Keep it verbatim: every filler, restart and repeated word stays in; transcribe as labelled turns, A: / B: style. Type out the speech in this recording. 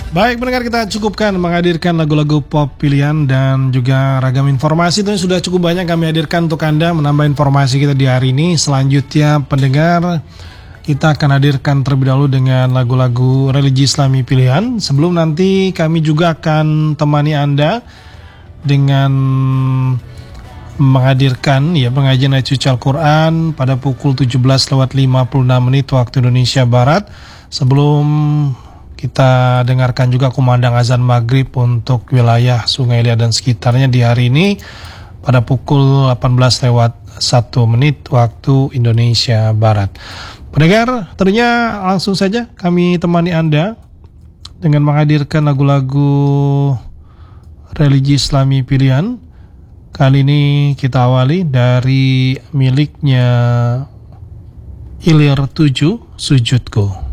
A: Baik, pendengar, kita cukupkan menghadirkan lagu-lagu pop pilihan dan juga ragam informasi. Tentunya sudah cukup banyak kami hadirkan untuk Anda menambah informasi kita di hari ini. Selanjutnya, pendengar, kita akan hadirkan terlebih dahulu dengan lagu-lagu religi Islami pilihan. Sebelum nanti kami juga akan temani Anda dengan menghadirkan ya pengajian ayat suci Al-Quran pada pukul tujuh belas lewat lima puluh enam menit waktu Indonesia Barat. Sebelum kita dengarkan juga kumandang azan maghrib untuk wilayah Sungai Liat dan sekitarnya di hari ini pada pukul delapan belas lewat satu menit waktu Indonesia Barat. Pendengar, tentunya langsung saja kami temani Anda dengan menghadirkan lagu-lagu religi Islami pilihan. Kali ini kita awali dari miliknya Ilir tujuh, Sujudku.